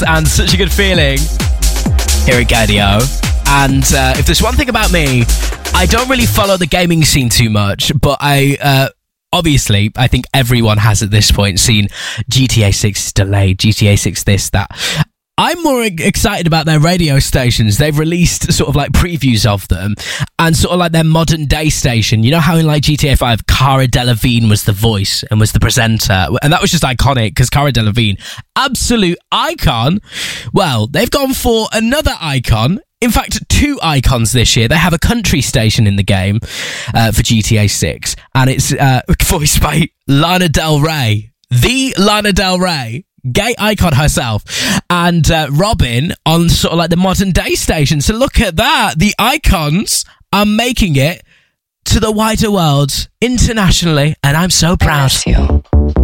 And such a good feeling here at Gadio. And if there's one thing about me, I don't really follow the gaming scene too much, but obviously, I think everyone has at this point seen GTA 6 delayed, GTA 6 this, that. I'm more excited about their radio stations. They've released sort of like previews of them and sort of like their modern day station. You know how in like GTA 5, Cara Delevingne was the voice and was the presenter. And that was just iconic because Cara Delevingne, absolute icon. Well, they've gone for another icon. In fact, 2 icons this year. They have a country station in the game for GTA 6. And it's voiced by Lana Del Rey. The Lana Del Rey. Gay icon herself, and Robin on sort of like the modern day station. So look at that. The icons are making it to the wider world internationally, and I'm so proud.